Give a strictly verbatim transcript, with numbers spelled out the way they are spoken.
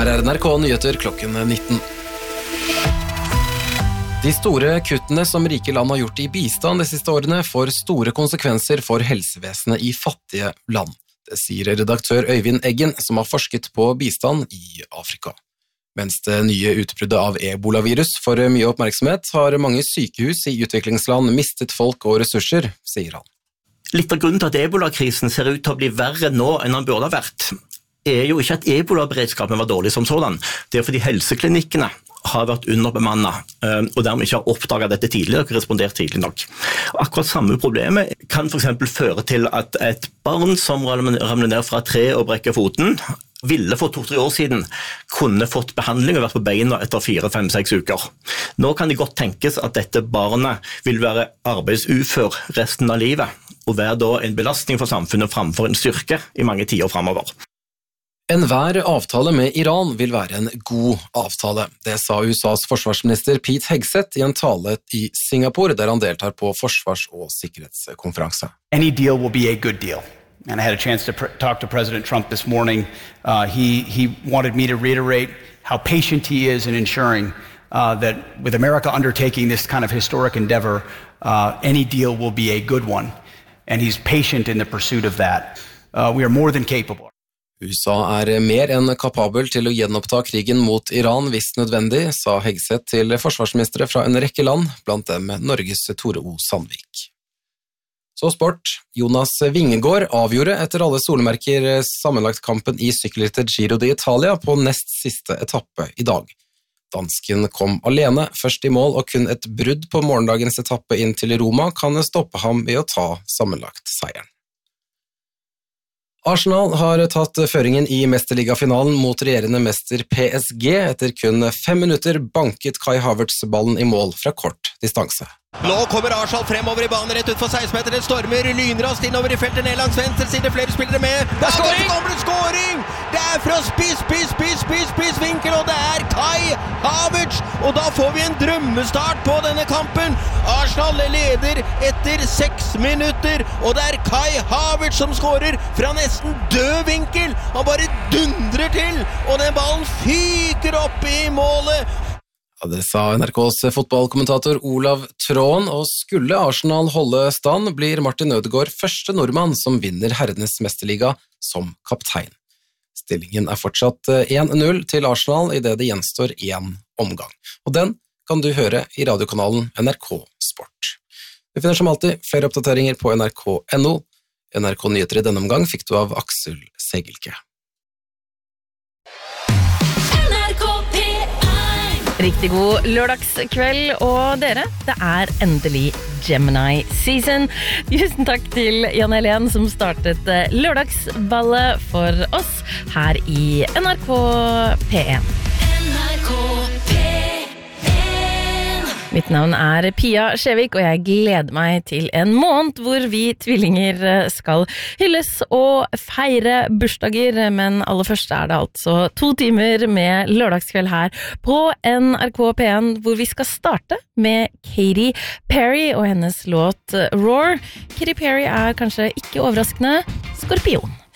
Her er N R K Nyheter klokken nitten. De store kuttene som rike land har gjort i bistand de siste årene får store konsekvenser for helsevesenet i fattige land. Det sier redaktør Øyvind Eggen, som har forsket på bistand i Afrika. Mens det nye utbruddet av ebola-virus får mye oppmerksomhet, har mange sykehus i utviklingsland mistet folk og ressurser, sier han. Litt av grunnen til at ebola-krisen ser ut til å bli verre nå enn den burde ha vært, er jo ikke at ebola-beredskapen var dårlig som sådan. Det er fordi helseklinikkene har vært underbemannet, og dermed ikke har oppdaget dette tidligere og respondert tidlig nok. Akkurat samme problemet kan for eksempel føre til at et barn som ramler ned fra et tre og brekker foten, ville for to-tre år siden kunne fått behandling og vært på beina etter fire, fem, seks uker. Nå kan det godt tenkes at dette barnet vil være arbeidsufør resten av livet, og være da en belastning for samfunnet framfor en styrke i mange tiår fremover. Enhver avtale med Iran vil være en god avtale. Det sa U S A's forsvarsminister Pete Hegseth i en tale i Singapore, der han deltar på forsvars- og sikkerhetskonferanse. Any deal will be a good deal. And I had a chance to pr- talk to President Trump this morning. Uh, he, he wanted me to reiterate how patient he is in ensuring uh, that with America undertaking this kind of historic endeavor, uh, any deal will be a good one. And he's patient in the pursuit of that. Uh, we are more than capable. U S A er mer enn kapabel til å gjenoppta krigen mot Iran hvis nødvendig, sa Hegseth til forsvarsministre fra en rekke land, blant dem Norges Tore O. Sandvik. Så sport. Jonas Vingegaard avgjorde etter alle solemerker sammenlagt kampen i sykkelrittet Giro d'Italia på nest siste etappe i dag. Dansken kom alene, først i mål, og kun et brudd på morgendagens etappe inn til Roma kan stoppe ham ved å ta sammenlagt seieren. Arsenal har tatt føringen i mesterligafinalen mot regjerende mester P S G etter kun fem minutter banket Kai Havertz ballen i mål fra kort distanse. Nå kommer Arsenal fremover i banen rett ut for seksten meter, det stormer lynrast innover i feltet ned langs venstre side, flere spillere med. Det er skåring! Det kommer skåring! Det er fra spiss, spiss, spiss, spiss, spiss vinkel, og det er Kai Havertz, og da får vi en drømmestart på denne kampen. Arsenal leder etter seks minutter, og det er Kai Havertz som skårer fra nesten død vinkel. Han bare dundrer til, og den ballen fyker opp i målet. Ja, det sa N R K's fotballkommentator Olav Tråen, og skulle Arsenal holde stand, blir Martin Ødegaard første nordmann som vinner herrenes mesterliga som kaptein. Stillingen er fortsatt én null til Arsenal i det det gjenstår én omgang, og den kan du høre i radiokanalen N R K Sport. Vi finner som alltid flere oppdateringer på N R K punktum N O. N R K Nyheter i denne omgang fikk du av Aksel Segelke. Riktig god lørdagskveld, og dere, det er endelig Gemini season. Tusen takk til Jan Helene som startet lørdagsballet for oss her i N R K P én. N R K P én. Mitt navn er Pia Skjevik, og jeg gleder meg til en måned hvor vi tvillinger skal hylles og feire bursdager, men aller først er det altså to timer med lørdagskveld her på N R K P én, hvor vi skal starte med Katy Perry og hennes låt Roar. Katy Perry er kanskje ikke overraskende skorpion.